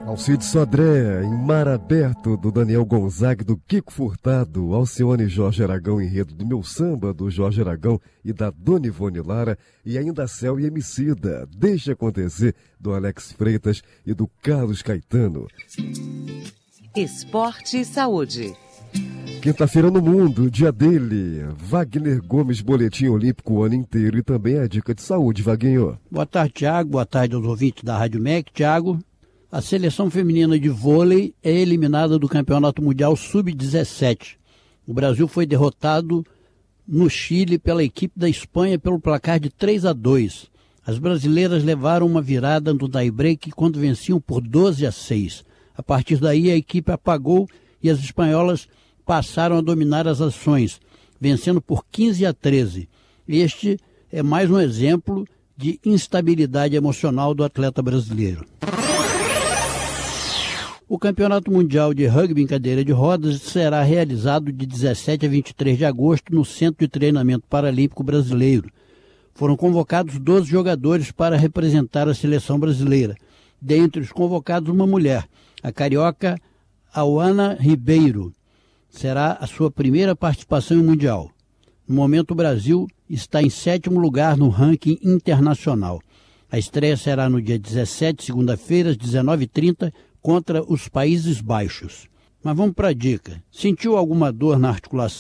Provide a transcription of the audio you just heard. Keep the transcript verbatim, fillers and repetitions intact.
Alcide Sodré, em Mar Aberto, do Daniel Gonzaga e do Kiko Furtado, Alcione e Jorge Aragão, enredo do Meu Samba, do Jorge Aragão e da Dona Ivone Lara, e ainda Céu e Emicida, Deixa Acontecer, do Alex Freitas e do Carlos Caetano. Esporte e Saúde. Quinta-feira no Mundo, dia dele, Wagner Gomes, Boletim Olímpico o ano inteiro e também a dica de saúde, Vaguinho. Boa tarde, Tiago. Boa tarde aos ouvintes da Rádio M E C. Tiago, a seleção feminina de vôlei é eliminada do Campeonato Mundial sub dezessete. O Brasil foi derrotado no Chile pela equipe da Espanha pelo placar de três a dois. As brasileiras levaram uma virada no tie-break quando venciam por doze a seis. A partir daí a equipe apagou e as espanholas passaram a dominar as ações, vencendo por quinze a treze. Este é mais um exemplo de instabilidade emocional do atleta brasileiro. O Campeonato Mundial de Rugby em Cadeira de Rodas será realizado de dezessete a vinte e três de agosto no Centro de Treinamento Paralímpico Brasileiro. Foram convocados doze jogadores para representar a seleção brasileira. Dentre os convocados, uma mulher, a carioca Auana Ribeiro. Será a sua primeira participação em Mundial. No momento, o Brasil está em sétimo lugar no ranking internacional. A estreia será no dia dezessete, segunda-feira, às dezenove e trinta, contra os Países Baixos. Mas vamos para a dica. Sentiu alguma dor na articulação?